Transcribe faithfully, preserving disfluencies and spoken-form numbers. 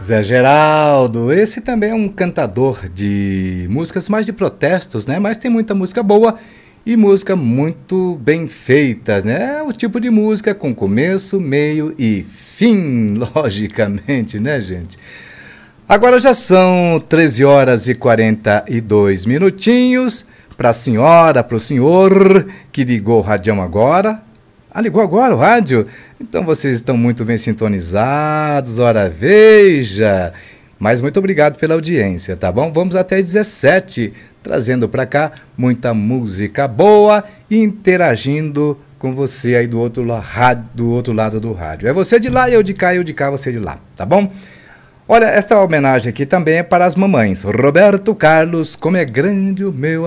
Zé Geraldo, esse também é um cantador de músicas mais de protestos, né? Mas tem muita música boa e música muito bem feitas, né? É o tipo de música com começo, meio e fim, logicamente, né, gente? Agora já são treze horas e quarenta e dois minutinhos. Para a senhora, para o senhor que ligou o radião agora. Ah, ligou agora o rádio? Então vocês estão muito bem sintonizados, ora veja. Mas muito obrigado pela audiência, tá bom? Vamos até às dezessete, trazendo para cá muita música boa e interagindo com você aí do outro, do outro lado do rádio. É você de lá, eu de cá, eu de cá, você de lá, tá bom? Olha, esta homenagem aqui também é para as mamães. Roberto Carlos, como é grande o meu